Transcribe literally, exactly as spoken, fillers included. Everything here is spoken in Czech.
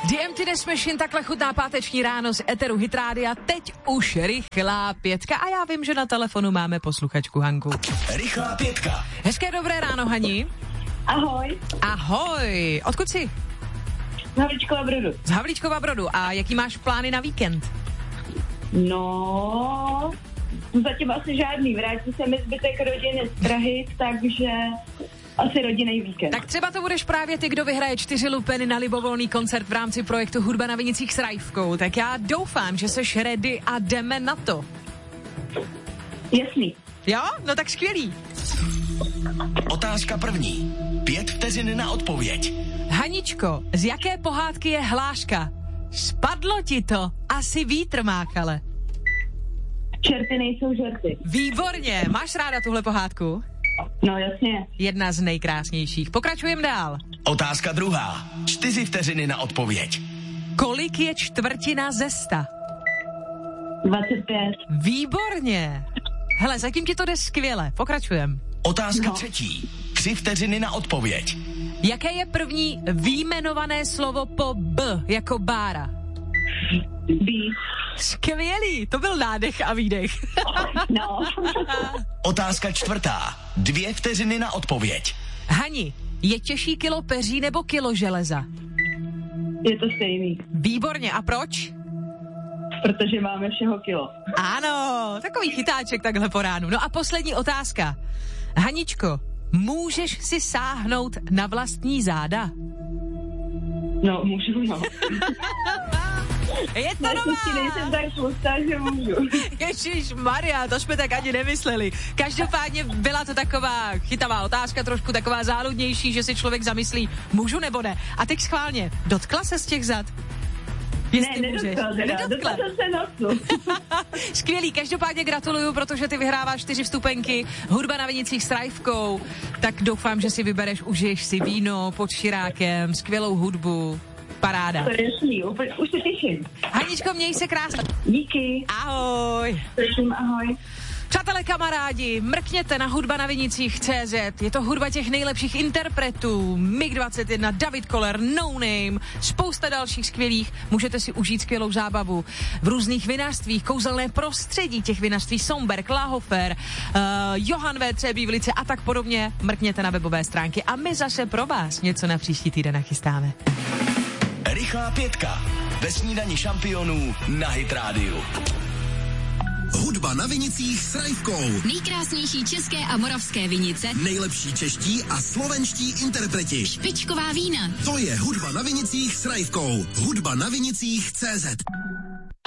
D M T Desmešin, takhle chutná páteční ráno z Eteru Hit Rádia. Teď už rychlá pětka a já vím, že na telefonu máme posluchačku Hanku. Rychlá pětka. Hezké dobré ráno, Hani. Ahoj. Ahoj. Odkud jsi? Z Havlíčkova Brodu. Z Havlíčkova Brodu. A jaký máš plány na víkend? No, zatím asi žádný. Vrátí se mi zbytek rodiny z Prahy, takže asi rodinný víkend. Tak třeba to budeš právě ty, kdo vyhraje čtyři lupeny na libovolný koncert v rámci projektu Hudba na Vinicích s Rajvkou. Tak já doufám, že seš ready a jdeme na to. Jasný. Jo? No tak skvělý. Otázka první. Pět vteřin na odpověď. Haničko, z jaké pohádky je hláška? Spadlo ti to? Asi vítr, máchale. Čerty nejsou žerty. Výborně. Máš ráda tuhle pohádku? No jasně. Jedna z nejkrásnějších. Pokračujeme dál. Otázka druhá. Čtyři vteřiny na odpověď. Kolik je čtvrtina ze sta? dvacet pět. Výborně. Hele, zatím ti to jde skvěle. Pokračujem. Otázka No. třetí. Tři vteřiny na odpověď. Jaké je první výjmenované slovo po B jako bára? Bí. Skvělý, to byl nádech a výdech. No. Otázka čtvrtá. Dvě vteřiny na odpověď. Hani, je těžší kilo peří nebo kilo železa? Je to stejný. Výborně, a proč? Protože máme všeho kilo. Ano, takový chytáček takhle po ránu. No a poslední otázka. Haničko, můžeš si sáhnout na vlastní záda? No, můžu, no. Je to Naštěstí nová! nejsem tak tlustá, že můžu. Ježišmarja, to jsme tak ani nemysleli. Každopádně byla to taková chytavá otázka, trošku taková záludnější, že si člověk zamyslí, můžu nebo ne. A teď schválně, dotkla se z těch zad? Jestli Ne, můžeš. nedotkla, teda. Nedotkla. Dotkla jsem se nosu. Skvělý, každopádně gratuluju, protože ty vyhráváš čtyři vstupenky, Hudba na Vinicích s Rajvkou, tak doufám, že si vybereš, užiješ si víno pod širákem, skvělou hudbu, paráda. To je jasný, úplně, už se těším. Haničko, měj se krásně. Díky. Ahoj. Těším, ahoj. Přátelé, kamarádi, mrkněte na hudba na Vinicích tečka cé zet. Je to hudba těch nejlepších interpretů. mig dvacet jedna, David Koller, No Name, spousta dalších skvělých. Můžete si užít skvělou zábavu v různých vinařstvích, kouzelné prostředí těch vinařství, Somberg, Lahofer, uh, Johan vé cé Bívlice a tak podobně. Mrkněte na webové stránky a my zase pro vás něco na příští týden nachystáme. Rychlá pětka. Ve snídani šampionů na Hit Rádiu. Hudba na Vinicích s Rajvkou. Nejkrásnější české a moravské vinice, Nejlepší čeští a slovenští interpreti. špičková vína. To je Hudba na Vinicích s Rajvkou. Hudba na Vinicích tečka cé zet.